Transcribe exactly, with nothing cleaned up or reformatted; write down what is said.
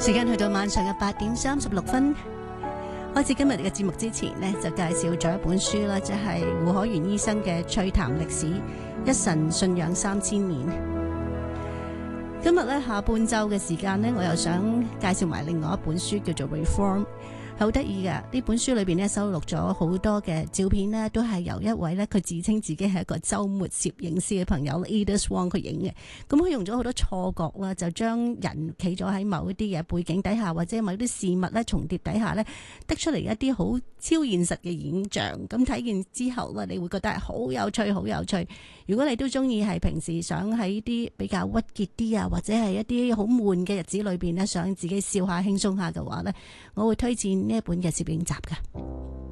時間去到晚上嘅八點三十六分，開始今日嘅節目之前呢，就介紹咗一本書啦，即係胡可元醫生嘅《趣談歷史：一神信仰三千年》。今日咧下半晝嘅時間呢，我又想介紹埋另外一本書，叫做《Reform》。好得意嘅，呢本書裏邊咧收錄咗好多嘅照片呢，都係由一位咧佢自稱自己係一個週末攝影師嘅朋友 Edith Swan 佢影嘅。咁佢用咗好多錯覺啦，就將人企咗喺某一啲嘅背景底下，或者某啲事物咧重疊底下咧，得出嚟一啲好超現實嘅影像。咁睇見之後咧，你會覺得係好有趣，好有趣。如果你都中意係平時想喺啲比較鬱結啲啊，或者係一啲好悶嘅日子裏邊咧，想自己笑下輕鬆下嘅話咧，我會推薦呢一本嘅攝影集㗎。